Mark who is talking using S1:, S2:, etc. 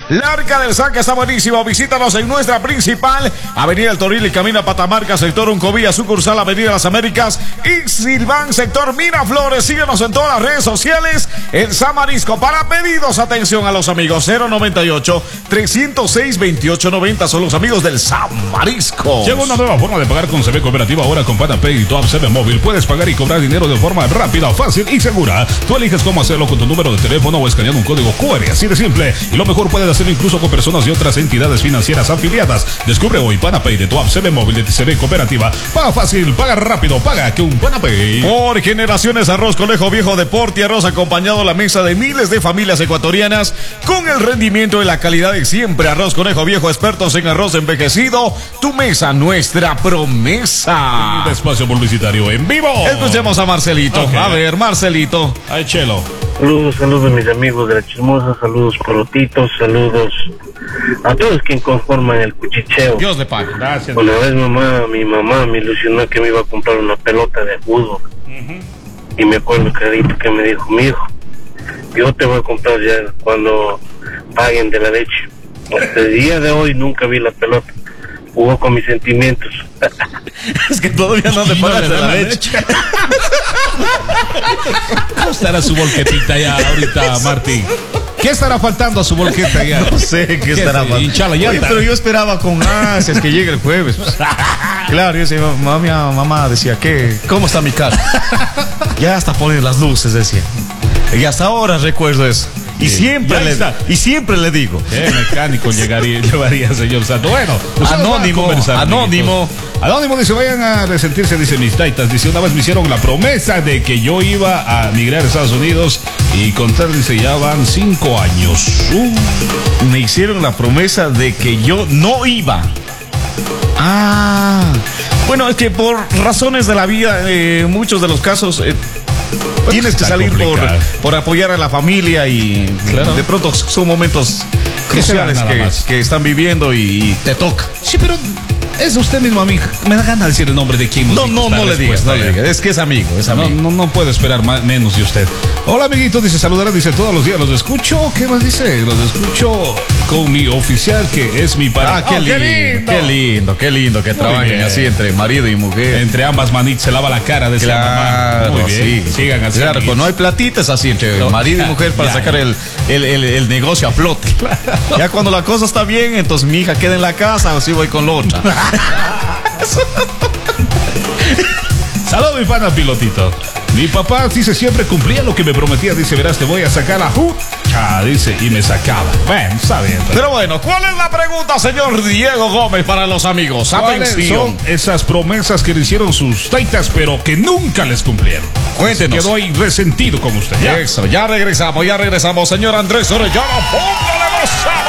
S1: La Arca del Sanca está buenísimo. Visítanos en nuestra principal Avenida El Toril y camino a Patamarca, sector Uncovilla, sucursal Avenida Las Américas y Silván, sector Miraflores. Síguenos en todas las redes sociales en San Marisco. Para pedidos, atención a los amigos, 098-306-2890. Son los amigos del San Marisco.
S2: Llega una nueva forma de pagar con CB Cooperativa ahora con PanaPay y tu app CB Móvil. Puedes pagar y cobrar dinero de forma rápida, fácil y segura. Tú eliges cómo hacerlo con tu número de teléfono o escaneando un código QR, así de simple. Y lo mejor, puedes hacerlo incluso con personas de otras entidades financieras afiliadas. Descubre hoy PanaPay de tu app CB Móvil de CB Cooperativa. Paga fácil, paga rápido, paga que un PanaPay.
S1: Por generaciones, Arroz Conejo Viejo Deporte y Arroz acompañado a la mesa de miles de familias ecuatorianas con el rendimiento y la calidad de siempre. Arroz Conejo Viejo, expertos en arroz envejecido. Tu mesa, nuestra promesa.
S2: Un espacio publicitario en vivo.
S1: Escuchemos a Marcelito.
S2: Okay.
S1: A ver, Marcelito.
S2: Ay, Chelo.
S3: Saludos mis amigos de La Chismosa, saludos colotitos, saludos a todos quienes conforman el cuchicheo.
S1: Dios le pague.
S2: Gracias.
S3: Una vez mi mamá me ilusionó que me iba a comprar una pelota de fútbol. Y me acuerdo clarito que me dijo, mi hijo, yo te voy a comprar ya cuando paguen de la leche. Hasta el día de hoy nunca vi la pelota. Jugó con mis sentimientos.
S1: Es que todavía no le pagas de la leche.
S2: ¿Cómo estará su volquetita ya ahorita, Martín? ¿Qué estará faltando a su volqueta ya?
S1: No sé qué estará faltando.
S2: Hinchala ya.
S1: Oye, pero yo esperaba con ansias que llegue el jueves. Claro, yo decía, mamá decía, ¿cómo está mi casa? Ya hasta poner las luces, decía. Y hasta ahora recuerdo eso. Y siempre le digo.
S2: ¿Qué mecánico llevaría, señor Santo? Bueno, Anónimo dice, vayan a resentirse, dice mis taitas. Dice, una vez me hicieron la promesa de que yo iba a migrar a Estados Unidos y contar, dice, ya van 5 años.
S1: Me hicieron la promesa de que yo no iba. Bueno, es que por razones de la vida, muchos de los casos... tienes que salir por apoyar a la familia y claro, de pronto son momentos cruciales que están viviendo y te toca.
S2: Sí, pero es usted mismo, amigo. Me da ganas de decir el nombre de quien nos
S1: No le digas. Es que es amigo,
S2: No puedo esperar menos de usted. Hola, amiguito, dice, saludará, dice, todos los días los escucho. ¿Qué más dice? Los escucho con mi oficial, que es mi pareja.
S1: Qué lindo que trabajen así entre marido y mujer.
S2: Entre ambas manitas se lava la cara de esa mamá. Muy bien, sí. Sigan así.
S1: Claro, cuando no hay platitas así entre marido y mujer para sacar el negocio a flote. Ya cuando la cosa está bien, entonces mi hija queda en la casa, así voy con la otra.
S2: Saludos, mi pana Pilotito. Mi papá, dice, siempre cumplía lo que me prometía. Dice, verás, te voy a sacar la dice, y me sacaba. Bueno, está bien.
S1: Pero bueno, ¿cuál es la pregunta, señor Diego Gómez, para los amigos? Atención.
S2: Son esas promesas que le hicieron sus taitas, pero que nunca les cumplieron.
S1: Cuéntenos.
S2: Quedó ahí resentido con usted.
S1: Eso, ya regresamos, señor Andrés Orellana. Póngale los